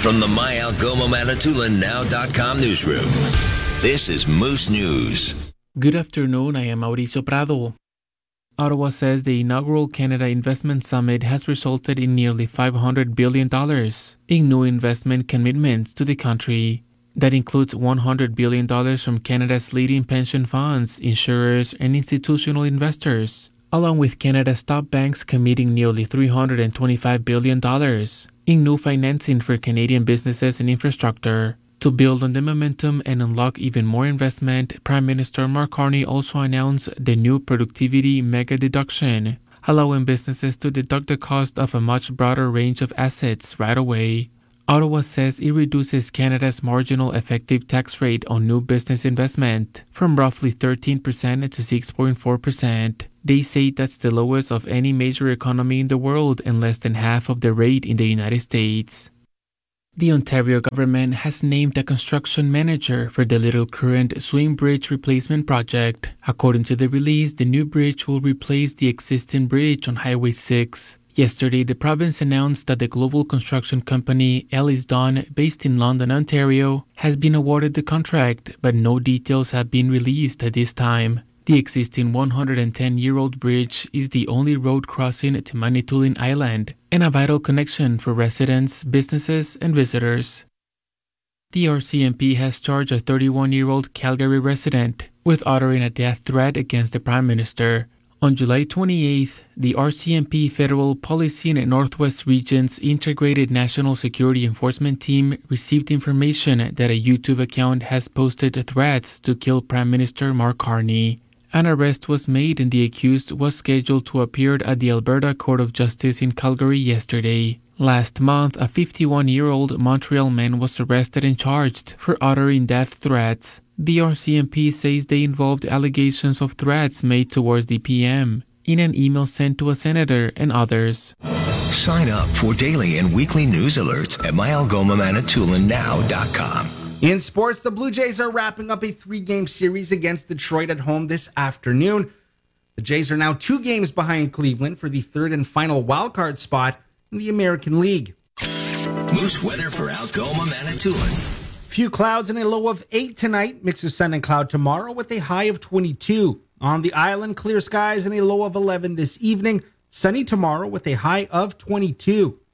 From the My Algoma Manitoulin Now.com newsroom, this is Moose News. Good afternoon, I am Mauricio Prado. Ottawa says the inaugural Canada Investment Summit has resulted in nearly $500 billion in new investment commitments to the country. That includes $100 billion from Canada's leading pension funds, insurers, and institutional investors, along with Canada's top banks committing nearly $325 billion in new financing for Canadian businesses and infrastructure. To build on the momentum and unlock even more investment, Prime Minister Mark Carney also announced the new productivity mega deduction, allowing businesses to deduct the cost of a much broader range of assets right away. Ottawa says it reduces Canada's marginal effective tax rate on new business investment from roughly 13% to 6.4%. They say that's the lowest of any major economy in the world and less than half of the rate in the United States. The Ontario government has named a construction manager for the Little Current Swing Bridge Replacement Project. According to the release, the new bridge will replace the existing bridge on Highway 6. Yesterday, the province announced that the global construction company Ellis Dunn, based in London, Ontario, has been awarded the contract, but no details have been released at this time. The existing 110-year-old bridge is the only road crossing to Manitoulin Island and a vital connection for residents, businesses, and visitors. The RCMP has charged a 31-year-old Calgary resident with uttering a death threat against the Prime Minister. On July 28th, the RCMP Federal Policy and Northwest Region's Integrated National Security Enforcement Team received information that a YouTube account has posted threats to kill Prime Minister Mark Carney. An arrest was made and the accused was scheduled to appear at the Alberta Court of Justice in Calgary yesterday. Last month, a 51-year-old Montreal man was arrested and charged for uttering death threats. The RCMP says they involved allegations of threats made towards the PM in an email sent to a senator and others. Sign up for daily and weekly news alerts at myalgomamanitoulin.now.com. In sports, the Blue Jays are wrapping up a 3-game series against Detroit at home this afternoon. The Jays are now 2 games behind Cleveland for the third and final wildcard spot in the American League. Moose weather for Algoma, Manitoulin. Few clouds and a low of 8 tonight. Mix of sun and cloud tomorrow with a high of 22. On the island, clear skies and a low of 11 this evening. Sunny tomorrow with a high of 22.